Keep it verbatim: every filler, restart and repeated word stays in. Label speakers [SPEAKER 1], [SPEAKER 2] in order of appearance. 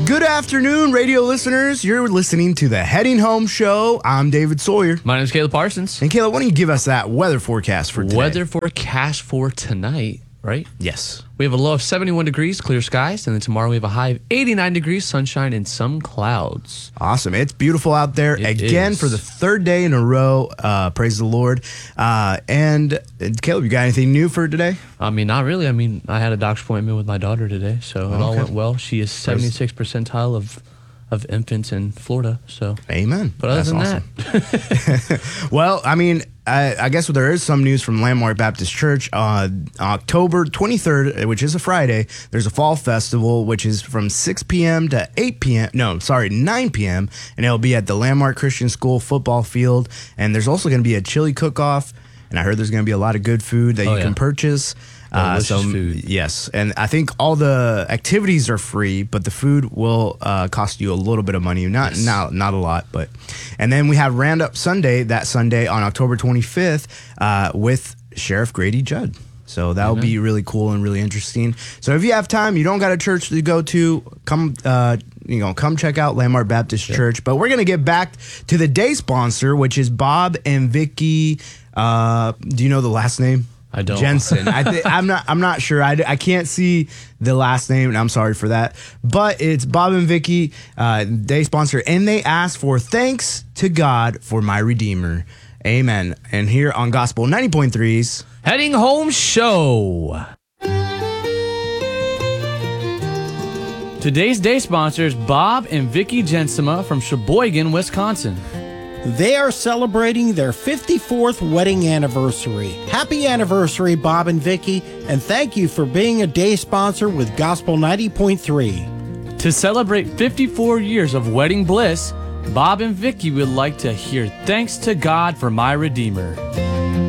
[SPEAKER 1] Good afternoon, radio listeners. You're listening to the Heading Home Show. I'm David Sawyer.
[SPEAKER 2] My name is Caleb Parsons.
[SPEAKER 1] And Caleb, why don't you give us that weather forecast for today?
[SPEAKER 2] Weather forecast for tonight, right?
[SPEAKER 1] Yes.
[SPEAKER 2] We have a low of seventy-one degrees, clear skies, and then tomorrow we have a high of eighty-nine degrees, sunshine, and some clouds.
[SPEAKER 1] Awesome. It's beautiful out there
[SPEAKER 2] It
[SPEAKER 1] again
[SPEAKER 2] is.
[SPEAKER 1] for the third day in a row. Uh, praise the Lord. Uh, and uh, Caleb, you got anything new for today?
[SPEAKER 2] I mean, not really. I mean, I had a doctor's appointment with my daughter today, so it all
[SPEAKER 1] Okay.
[SPEAKER 2] went well. She is seventy-six percentile of of infants in Florida, so.
[SPEAKER 1] Amen.
[SPEAKER 2] But other
[SPEAKER 1] That's
[SPEAKER 2] than
[SPEAKER 1] awesome.
[SPEAKER 2] that,
[SPEAKER 1] Well, I mean, I, I guess there is some news from Landmark Baptist Church. Uh, October twenty-third, which is a Friday, there's a fall festival, which is from six p.m. to eight p.m. No, sorry, nine p.m. And it'll be at the Landmark Christian School football field. And there's also going to be a chili cook-off. And I heard there's going to be a lot of good food that
[SPEAKER 2] Oh,
[SPEAKER 1] you
[SPEAKER 2] yeah.
[SPEAKER 1] can purchase.
[SPEAKER 2] Delicious
[SPEAKER 1] so,
[SPEAKER 2] food.
[SPEAKER 1] Yes. And I think all the activities are free, but the food will uh, cost you a little bit of money. Not,
[SPEAKER 2] Yes.
[SPEAKER 1] not, not a lot, but. And then we have Roundup Sunday, that Sunday on October twenty-fifth uh, with Sheriff Grady Judd. So that will be really cool and really interesting. So if you have time, you don't got a church to go to, come uh, you know, come check out Landmark Baptist Church. But we're going to get back to the day sponsor, which is Bob and Vicky. Uh, do you know the last name?
[SPEAKER 2] I don't.
[SPEAKER 1] Jensen. I th- I'm not. I'm not sure. I, I can't see the last name, and I'm sorry for that. But it's Bob and Vicky, uh, day sponsor, and they asked for thanks to God for my Redeemer. Amen. And here on Gospel ninety point three's
[SPEAKER 2] Heading Home Show. Today's day sponsors, Bob and Vicky Jensema from Sheboygan, Wisconsin.
[SPEAKER 3] They are celebrating their fifty-fourth wedding anniversary. Happy anniversary, Bob and Vicky, and thank you for being a day sponsor with Gospel ninety point three.
[SPEAKER 2] To celebrate fifty-four years of wedding bliss, Bob and Vicky would like to hear thanks to God for my Redeemer.